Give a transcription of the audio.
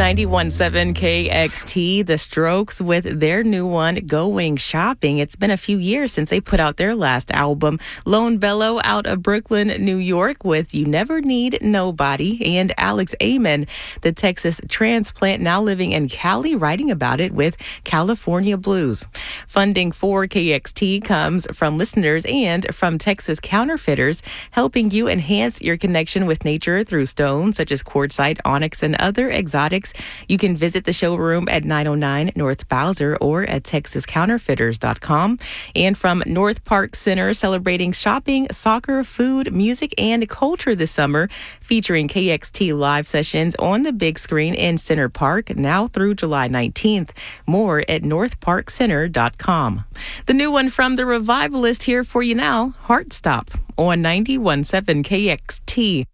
91.7 KXT, The Strokes with their new one, Going Shopping. It's been a few years since they put out their last album. Lone Bellow out of Brooklyn, New York with You Never Need Nobody. And Alex Amen, the Texas transplant now living in Cali, writing about it with California Blues. Funding for KXT comes from listeners and from Texas Counterfeiters, helping you enhance your connection with nature through stones such as quartzite, onyx, and other exotics. You can visit the showroom at 909 North Bowser or at TexasCounterfeiters.com. And from North Park Center, celebrating shopping, soccer, food, music, and culture this summer, featuring KXT live sessions on the big screen in Center Park now through July 19th. More at NorthParkCenter.com. The new one from The Revivalist here for you now, Heartstop on 91.7 KXT.